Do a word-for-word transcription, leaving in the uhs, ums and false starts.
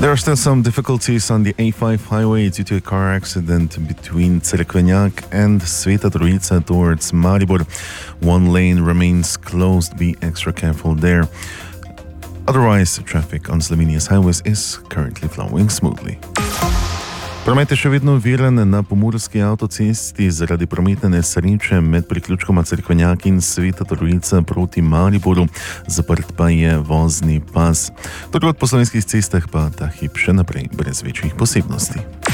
There are still some difficulties on the A five highway due to a car accident between Cerkvenjak and Sveta Trojica towards Maribor. One lane remains closed. Be extra careful there. Otherwise, traffic on Slovenia's highways is currently flowing smoothly. Promet je še vedno oviran na pomurski avtocesti zaradi prometne nesreče med priključkoma Cerkvenjak in Sveta Trojica proti Mariboru. Zaprt pa je vozni pas. Drugod po slovenskih cestah pa ta hip še naprej brez večjih posebnosti.